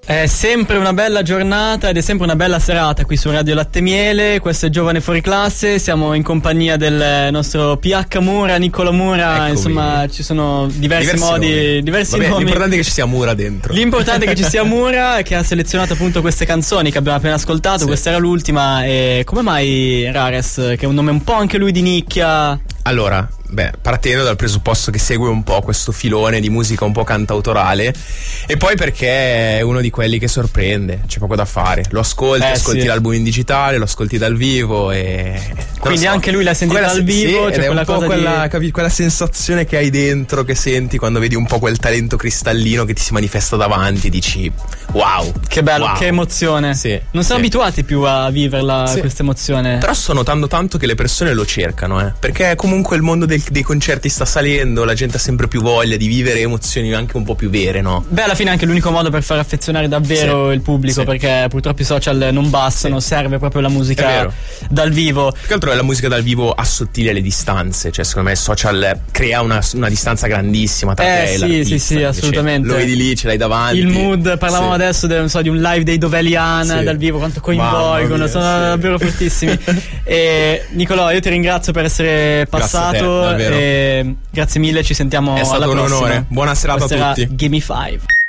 È sempre una bella giornata ed è sempre una bella serata qui su Radio Latte Miele. Questo è Giovane Fuori Classe, siamo in compagnia del nostro PH Mura, Niccolo Mura. Eccomi. Insomma, ci sono diversi nomi. L'importante è che ci sia Mura dentro. L'importante è che ci sia Mura, che ha selezionato appunto queste canzoni che abbiamo appena ascoltato. Sì. Questa era l'ultima. E come mai Rares, che è un nome un po' anche lui di nicchia? Allora, partendo dal presupposto che segue un po' questo filone di musica un po' cantautorale, e poi perché è uno di quelli che sorprende, c'è poco da fare. Lo ascolti l'album in digitale, lo ascolti dal vivo e quindi anche lui l'ha sentito dal vivo, sì, cioè è un po' quella sensazione che hai dentro, che senti quando vedi un po' quel talento cristallino che ti si manifesta davanti, dici wow, che bello, wow. Che emozione. Sì, non siamo abituati più a viverla, questa emozione. Però sto notando tanto che le persone lo cercano, perché comunque il mondo dei concerti sta salendo, la gente ha sempre più voglia di vivere emozioni anche un po' più vere, no? Alla fine è anche l'unico modo per far affezionare davvero il pubblico, perché purtroppo i social non bastano, serve proprio la musica dal vivo. Più che altro la musica dal vivo assottiglia le distanze, cioè secondo me il social crea una distanza grandissima tra te e l'artista. Sì, assolutamente. Lo vedi lì, ce l'hai davanti. Il mood, parlavamo adesso di un live dei Dovelian dal vivo, quanto coinvolgono, sono davvero fortissimi. E Nicolò, io ti ringrazio per essere passato. Grazie a te, grazie mille, ci sentiamo alla prossima. È stato un onore. Buona serata a tutti. Gimme 5.